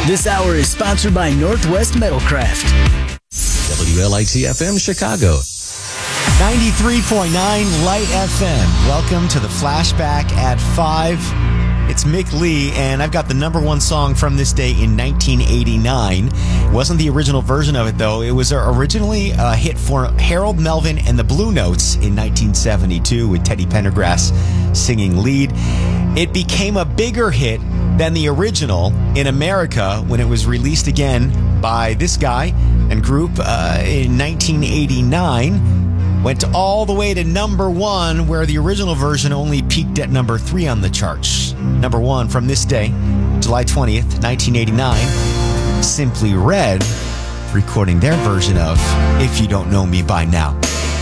This hour is sponsored by Northwest Metalcraft. WLIT-FM Chicago. 93.9 Light FM. Welcome to the Flashback at 5. It's Mick Lee, and I've got the number one song from this day in 1989. It wasn't the original version of it, though. It was originally a hit for Harold Melvin and the Blue Notes in 1972 with Teddy Pendergrass singing lead. It became a bigger hit than the original in America when it was released again by this guy and group in 1989. Went all the way to number one, where the original version only peaked at number 3 on the charts. Number one from this day, July 20th, 1989, Simply Red, recording their version of If You Don't Know Me By Now.